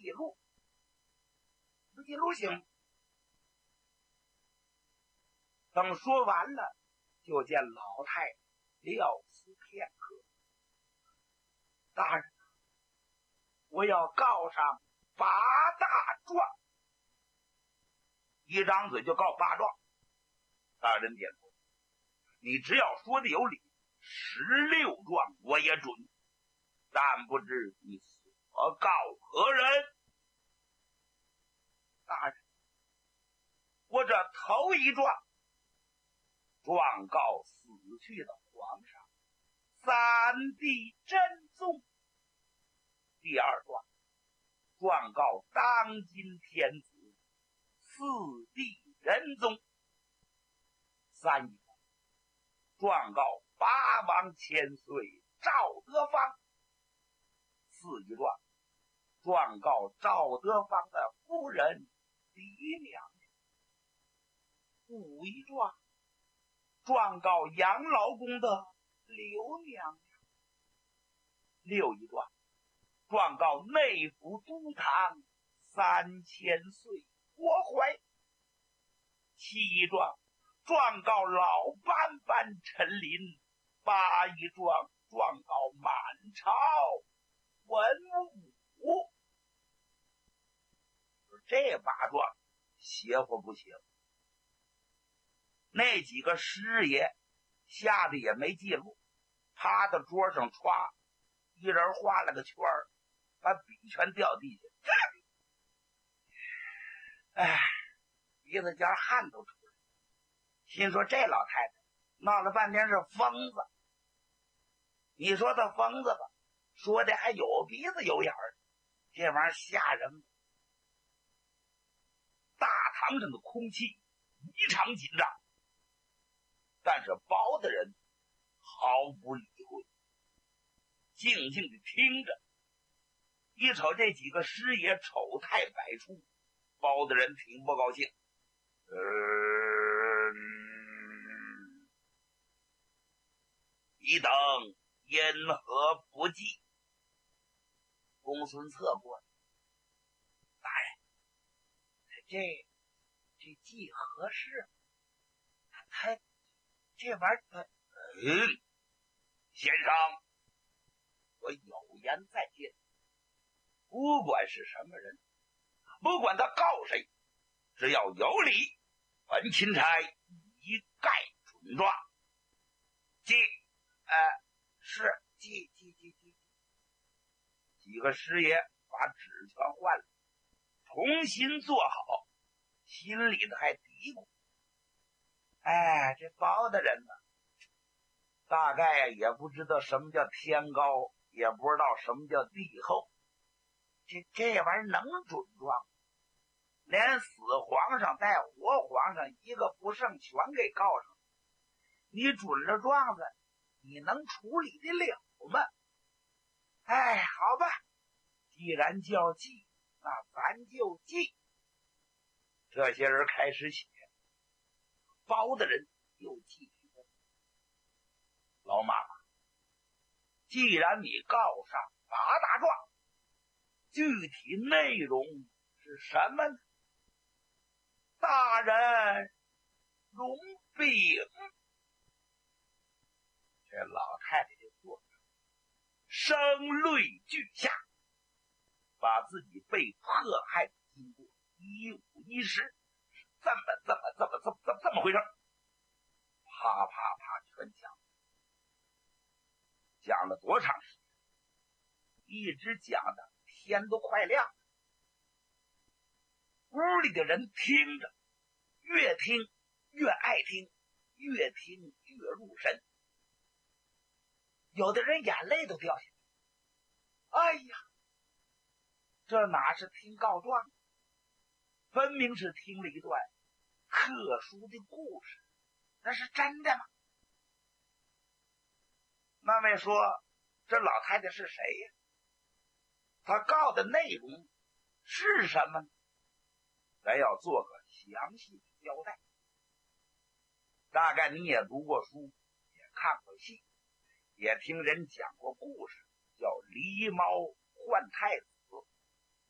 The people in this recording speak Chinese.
记录，不记录行。等说完了，就见老太太料思片刻，大人，我要告上8大状。一张嘴就告8状。大人点头，你只要说的有理，16状我也准，但不知你所告何人？大人，我这头一状状告死去的皇上3帝真宗，第二状状告当今天子4帝仁宗，3一状告8王千岁赵德芳，4一状告赵德芳的夫人李娘娘，5一状告杨老公的刘娘娘，6一状告内府都堂3000岁国怀，7一状告老班班陈林，8一状告满朝文武。这8状邪乎不邪乎？那几个师爷吓得也没记录，趴到桌上歘，一人画了个圈儿，把笔全掉地下。哎，鼻子尖汗都出来，心说这老太太闹了半天是疯子。你说她疯子吧，说的还有鼻子有眼儿，这玩意儿吓人。大堂上的空气异常紧张，但是包大人毫不理会，静静地听着。一瞅这几个师爷丑态百出，包大人挺不高兴。一等因何不记？公孙策过来，大人，这记合适？他这玩意儿，先生，我有言在先，不管是什么人，不管他告谁，只要有理，本钦差一概准抓。记，是记。几个师爷把纸全换了，重新做好，心里头还嘀咕：这包大人呢，大概也不知道什么叫天高，也不知道什么叫地厚，这玩意儿能准状？连死皇上带活皇上一个不剩全给告上，你准了状子，你能处理得了吗？好吧，既然叫记，那咱就记。这些人开始写，包大人又继续问：老妈妈，既然你告上8大状，具体内容是什么呢？大人容禀。这老太太就坐着，声泪俱下，把自己被迫害的经过一五一十，这么回事，啪全讲了多长时间？一直讲的天都快亮了。屋里的人听着，越听越爱听，越听越入神，有的人眼泪都掉下来。哎呀，这哪是听告状，分明是听了一段特殊的故事，那是真的吗？那位说，这老太太是谁呀？她告的内容是什么呢？咱要做个详细的交代。大概你也读过书，也看过戏，也听人讲过故事，叫狸猫换太子。